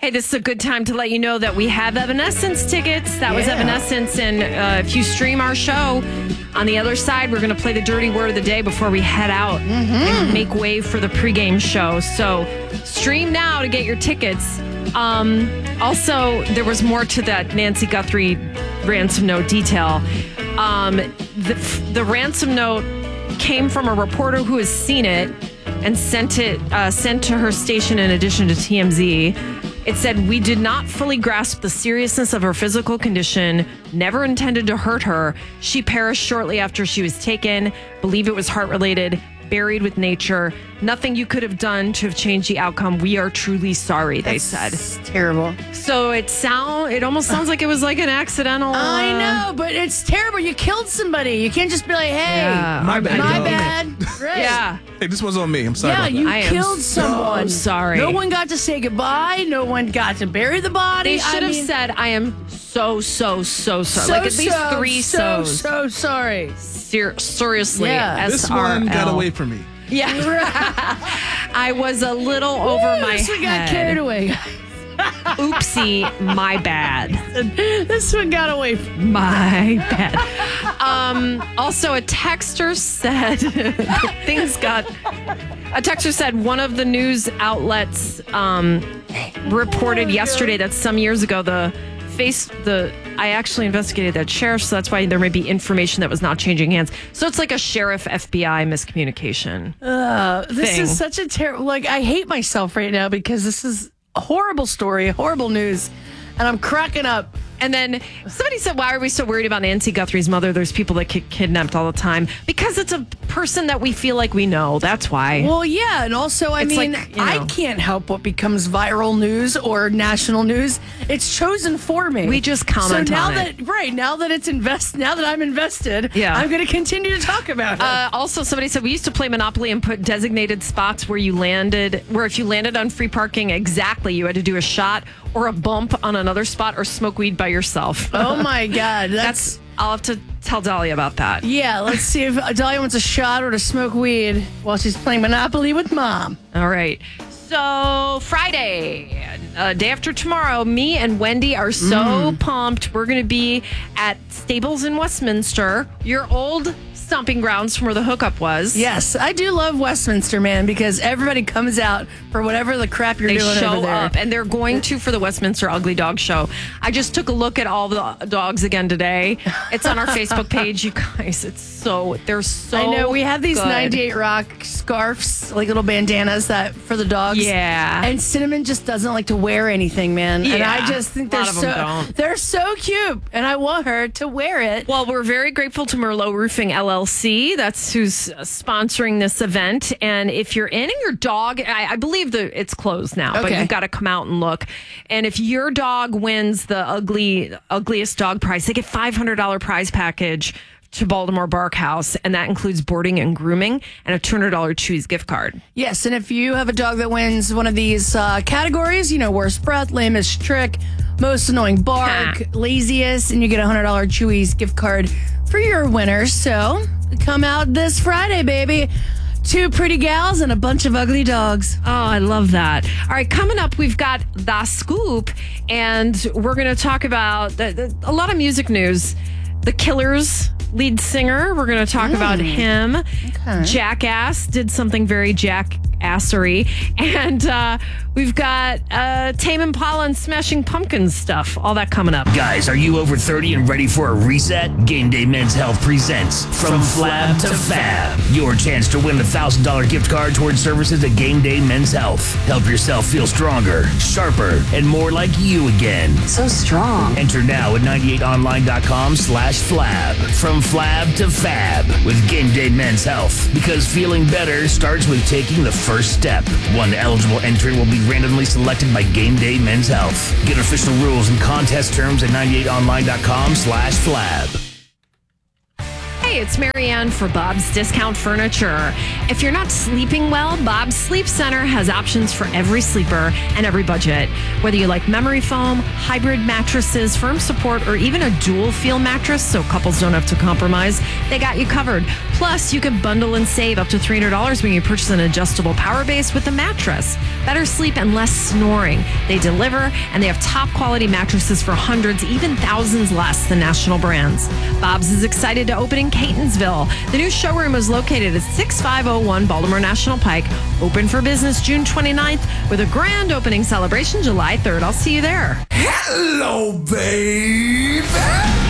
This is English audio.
Hey, this is a good time to let you know that we have Evanescence tickets. That was Evanescence. And if you stream our show, on the other side, we're going to play the dirty word of the day before we head out and make way for the pregame show. So stream now to get your tickets. Also, there was more to that Nancy Guthrie ransom note detail. The ransom note came from a reporter who has seen it and sent to her station in addition to TMZ. It said, "We did not fully grasp the seriousness of her physical condition, never intended to hurt her. She perished shortly after she was taken. Believe it was heart-related, buried with nature. Nothing you could have done to have changed the outcome. We are truly sorry," they said. It's terrible. So it almost sounds like it was like an accidental. I know, but it's terrible. You killed somebody. You can't just be like, hey, My bad. my y'all. bad. Right. Yeah. Hey, this was on me. I'm sorry Yeah, about that. you I am killed someone. so sorry. No one got to say goodbye. No one got to bury the body. They should have said, "I am so sorry." Like at least three so's. So sorry. Seriously. Yeah. This one got SRL. away from me. Yeah. I was a little over my This one got head. carried away. Oopsie, my bad. This one got away from My bad. Also, a texter said A texter said one of the news outlets reported yesterday that some years ago I actually investigated that sheriff, so that's why there may be information that was not changing hands. So it's like a sheriff FBI miscommunication. This is such a terrible. I hate myself right now because this is a horrible story, horrible news, and I'm cracking up. And then somebody said, "Why are we so worried about Nancy Guthrie's mother? There's people that get kidnapped all the time." Because it's a person that we feel like we know. That's why. Well, yeah, and also, I It's mean, like, you I know. can't help what becomes viral news or national news. It's chosen for me. We just comment so now on it. now that I'm invested, Yeah. I'm going to continue to talk about it. Also, somebody said we used to play Monopoly and put designated spots where if you landed on free parking, exactly, you had to do a shot or a bump on another spot or smoke weed by yourself. Oh my God, that's I'll have to tell Dahlia about that. yeah. Let's see if Dahlia wants a shot or to smoke weed while she's playing Monopoly with Mom. All right. So Friday, day after tomorrow, me and Wendy are so pumped. We're going to be at Stables in Westminster, your old stomping grounds from where the hookup was. Yes, I do love Westminster, man, because everybody comes out for whatever the crap you're They doing show over there. up, and they're going to for the Westminster Ugly Dog Show. I just took a look at all the dogs again today. It's on our Facebook page, you guys. They're so I know we have these good. 98 Rock scarves, like little bandanas that for the dogs. Yeah. And Cinnamon just doesn't like to wear anything, man. And Yeah. I just think A lot of them don't. they're so cute, and I want her to wear it. Well, we're very grateful to Merlot Roofing LLC. That's who's sponsoring this event. And if you're in and your dog, I believe that it's closed now, but Okay. you've got to come out and look. And if your dog wins the ugliest dog prize, they get $500 prize package to Baltimore Bark House, and that includes boarding and grooming and a $200 Chewy's gift card. Yes, and if you have a dog that wins one of these categories, worst breath, lamest trick, most annoying bark, laziest, and you get a $100 Chewy's gift card for your winner. So come out this Friday, baby. 2 pretty gals and a bunch of ugly dogs. Oh, I love that. All right, coming up, we've got The Scoop, and we're going to talk about a lot of music news. The Killers lead singer, we're going to talk about him. Okay. Jackass did something very jackassery. And we've got Tame Impala and Smashing Pumpkins stuff. All that coming up. Guys, are you over 30 and ready for a reset? Game Day Men's Health presents From Flab to Fab. Your chance to win a $1,000 gift card towards services at Game Day Men's Health. Help yourself feel stronger, sharper, and more like you again. So strong. Enter now at 98online.com/flab. From Flab to Fab with Game Day Men's Health. Because feeling better starts with taking the first step. One eligible entrant will be randomly selected by Game Day Men's Health. Get official rules and contest terms at 98online.com/flab. Hey, it's Marianne for Bob's Discount Furniture. If you're not sleeping well, Bob's Sleep Center has options for every sleeper and every budget. Whether you like memory foam, hybrid mattresses, firm support, or even a dual feel mattress so couples don't have to compromise, they got you covered. Plus, you can bundle and save up to $300 when you purchase an adjustable power base with a mattress. Better sleep and less snoring. They deliver, and they have top quality mattresses for hundreds, even thousands less than national brands. Bob's is excited to open in Catonsville. The new showroom is located at 6501 Baltimore National Pike. Open for business June 29th with a grand opening celebration July 3rd. I'll see you there. Hello, baby.